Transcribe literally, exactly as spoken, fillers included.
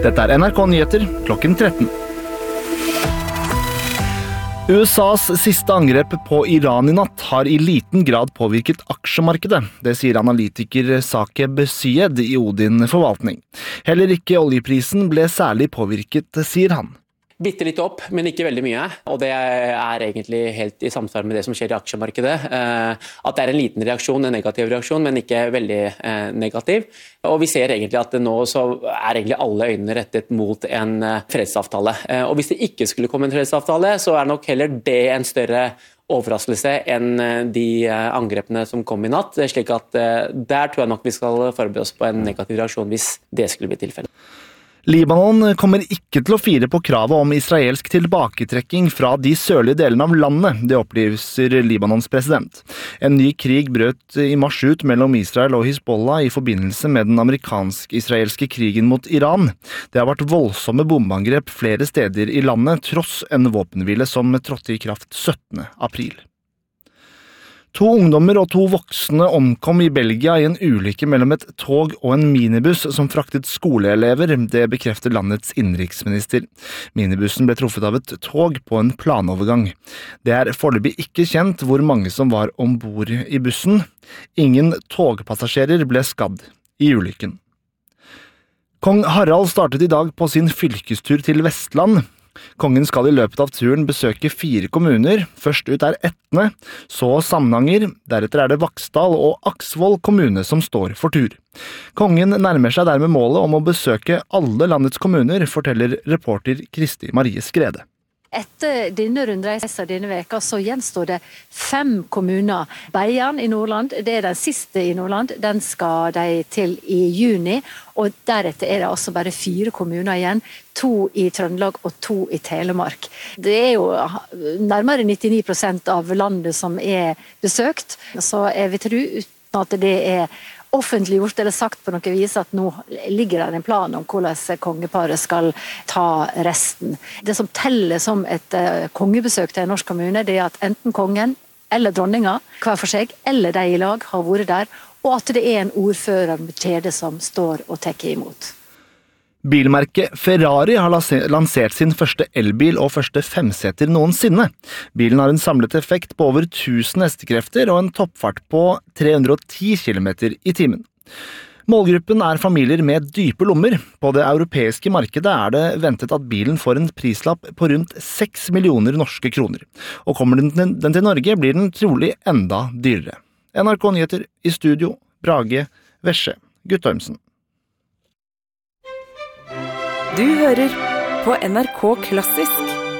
Dette er N R K Nyheter klokken tretten. U S A's siste angrep på Iran i natt har i liten grad påvirket aksjemarkedet. Det sier analytiker Saqib Syed i Odin Forvaltning. Heller ikke oljeprisen ble særlig påvirket, sier han. Bitte litt opp, men ikke veldig mye, og det er egentlig helt i samsvar med det som skjer i aksjemarkedet. At det er en liten reaksjon, en negativ reaksjon, men ikke veldig negativ. Og vi ser egentlig at nå så er egentlig alle øynene rettet mot en fredsavtale. Og hvis det ikke skulle komme en fredsavtale, så er nok heller det en større overraskelse enn de angrepene som kom i natt, slik at der tror jeg nok vi skal forberede oss på en negativ reaksjon hvis det skulle bli tilfellet. Libanon kommer ikke til å fire på kravet om israelsk tilbaketrekking fra de sørlige delene av landet, det opplyser Libanons president. En ny krig brøt i mars ut mellom Israel og Hizbollah i forbindelse med den amerikansk-israelske krigen mot Iran. Det har vært voldsomme bombeangrep flere steder i landet, tross en våpenhvile som trådte i kraft syttende april. To ungdommer og to voksne omkom i Belgia i en ulykke mellom et tog og en minibuss som fraktet skoleelever, det bekrefter landets innenriksminister. Minibussen ble truffet av et tog på en planovergang. Det er foreløpig ikke kjent hvor mange som var ombord i bussen. Ingen togpassasjerer ble skadd i ulykken. Kong Harald startet i dag på sin fylkestur til Vestland. Kongen skal i løpet av turen besøke fire kommuner. Først ut er Etne, så Samnanger, deretter er det Vaksdal og Aksvoll kommune som står for tur. Kongen nærmer seg dermed målet om å besøke alle landets kommuner, forteller reporter Kristi Marie Skrede. Etter denne rundreisen denne veka så gjenstår det fem kommuner. Beiarn i Nordland, det er den siste i Nordland, den skal de til i juni, og deretter er det altså bare fire kommuner igjen, to i Trøndelag og to i Telemark. Det er jo nærmere nittini prosent av landet som er besøkt, så jeg vil tro uten at det er offentliggjort eller sagt på noe vis at nå ligger det en plan om hvordan kongeparet skal ta resten. Det som teller som et kongebesøk til en norsk kommune, det er at enten kongen eller dronninga, hver for seg, eller de i lag har vært der, og at det er en ordfører med kjede som står og tar imot. Bilmerket Ferrari har lansert sin første elbil og første femseter noensinne. Bilen har en samlet effekt på over tusen hestekrefter og en toppfart på tre hundre og ti kilometer i timen. Målgruppen er familier med dype lommer. På det europeiske markedet er det ventet at bilen får en prislapp på rundt seks millioner norske kroner. Og kommer den til Norge, blir den trolig enda dyrere. N R K Nyheter i studio, Brage Vesje Guttormsen. Du hører på N R K Klassisk